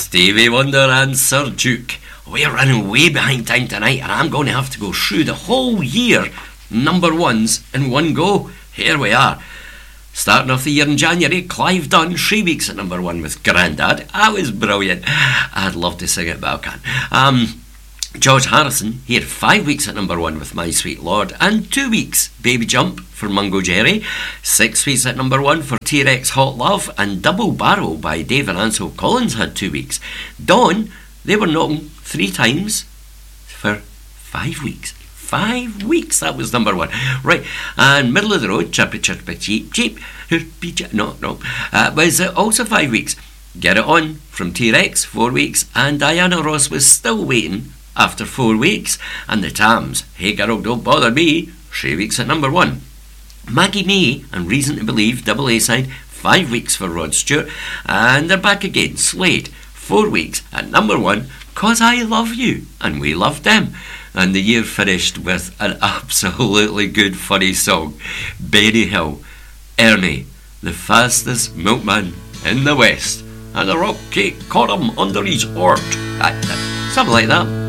Stevie Wonder and Sir Duke. We're running way behind time tonight, and I'm going to have to go through the whole year number ones in one go. Here we are. Starting off the year in January, Clive Dunn, 3 weeks at number one with Grandad. That was brilliant. I'd love to sing it, but I can't. George Harrison, here 5 weeks at number one with My Sweet Lord, and 2 weeks Baby Jump for Mungo Jerry, 6 weeks at number one for T-Rex Hot Love, and Double Barrel by Dave and Ansel Collins had 2 weeks. Dawn, they were knocking 3 times for 5 weeks. 5 weeks, that was number one. Right, and Middle of the Road, Chirpy Chirpy Cheep Cheep, was also 5 weeks. Get It On from T-Rex, 4 weeks, and Diana Ross was still waiting after 4 weeks, and the Tams, Hey Girl Don't Bother Me, 3 weeks at number one. Maggie May and Reason to Believe, double A side, 5 weeks for Rod Stewart, and they're back again, Slade, 4 weeks at number one, 'Cause I Love You, and we loved them. And the year finished with an absolutely good funny song, Benny Hill, Ernie, the fastest milkman in the West, and the rock cake caught him under his ort. Something like that.